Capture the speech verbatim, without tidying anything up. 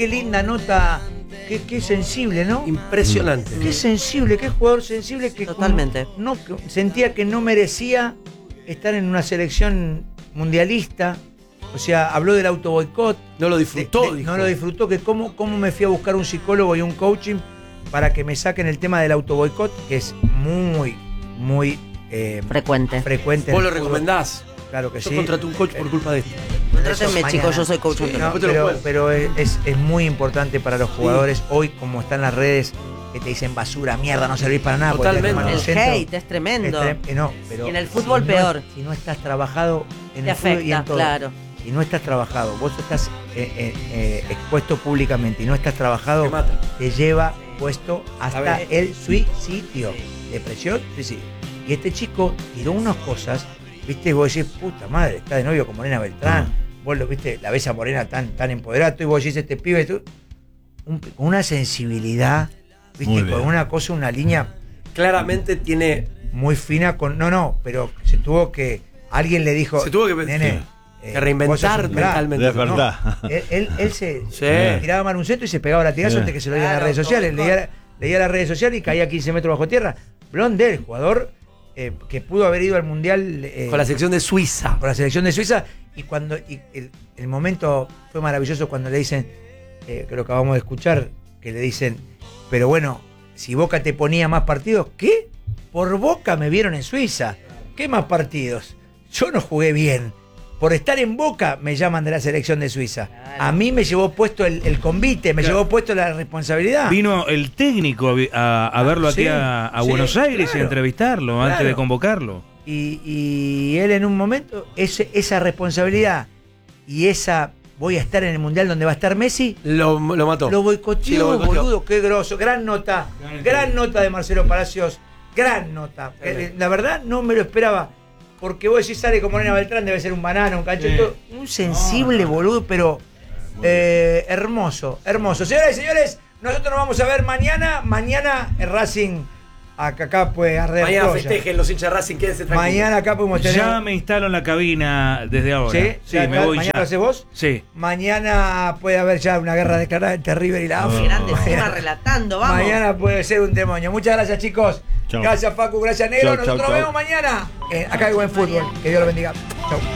qué linda nota, qué, qué sensible, ¿no? Impresionante. Qué sensible, qué jugador sensible que totalmente. como, no, que sentía que no merecía estar en una selección mundialista. O sea, habló del autoboicot. No lo disfrutó, de, de, dijo. No lo disfrutó, que cómo, cómo me fui a buscar un psicólogo y un coaching para que me saquen el tema del autoboicot, que es muy, muy eh, frecuente. frecuente. ¿Vos lo recomendás? Claro que Yo sí. contraté un coach por culpa de esto. Trátenme, chicos, yo soy coach. Sí, no, pero pero es, es muy importante para los jugadores. Sí. Hoy, como están las redes, que te dicen basura, mierda, no servís para nada. Totalmente. El centro, hate es tremendo. Es tre no, pero y en el fútbol si peor. No, si no estás trabajado en te el afecta, fútbol y en todo. Claro. Si no estás trabajado, vos estás eh, eh, eh, expuesto públicamente y no estás trabajado, te, te lleva puesto hasta el suicidio. Depresión, suicidio. Y este chico tiró unas cosas, viste, vos decís, puta madre, está de novio con Morena Beltrán. Mm. Vos lo viste, la ves a Morena tan, tan empoderada, y vos decís, este pibe, tú, un, con una sensibilidad, viste, con una cosa, una línea. Claramente tiene. Muy fina con. No, no, pero se tuvo que. Alguien le dijo. Se tuvo que. Nene, que reinventar mentalmente. Es verdad. No, él, él, él se, sí. se tiraba mal un centro y se pegaba latigazo sí. antes que se lo digan claro, en las redes sociales. Leía, leía las redes sociales y caía quince metros bajo tierra. Blondel, jugador eh, que pudo haber ido al Mundial. Eh, con la selección de Suiza. Con la selección de Suiza. Y cuando y el, el momento fue maravilloso cuando le dicen, eh, que lo acabamos de escuchar, que le dicen, pero bueno, si Boca te ponía más partidos, ¿qué? Por Boca me vieron en Suiza. ¿Qué más partidos? Yo no jugué bien. Por estar en Boca me llaman de la selección de Suiza. Claro. A mí me llevó puesto el, el convite, me claro. llevó puesto la responsabilidad. Vino el técnico a, a verlo aquí sí, a, a sí, Buenos Aires claro. y a entrevistarlo claro. antes de convocarlo. Y, y él en un momento, ese, esa responsabilidad y esa voy a estar en el Mundial donde va a estar Messi, lo, lo mató. Lo boicoteó, sí, lo boicoteó. Boludo, qué groso. Gran nota, gran, gran nota de Marcelo Palacios, gran nota. Eh, la verdad no me lo esperaba. Porque vos decís, sale como Morena Beltrán, debe ser un banano, un cachoto, sí. un sensible, no, no. boludo, pero eh, hermoso, hermoso. Señoras y señores, nosotros nos vamos a ver mañana. Mañana el Racing, acá, acá puede arder. Mañana Troya. Festejen los hinchas Racing, quédense tranquilos. Mañana acá podemos tener. Ya me instalo en la cabina desde ahora. ¿Sí? Sí, ya, me voy ¿Mañana ya. lo haces vos? Sí. Mañana puede haber ya una guerra declarada entre River y la A F A. Oh. Grande encima relatando, vamos. Mañana puede ser un demonio. Muchas gracias, chicos. Chau. Gracias, Facu. Gracias, Negro. Chau, Nosotros chau, nos chau. vemos mañana. Eh, acá hay buen fútbol. Que Dios lo bendiga.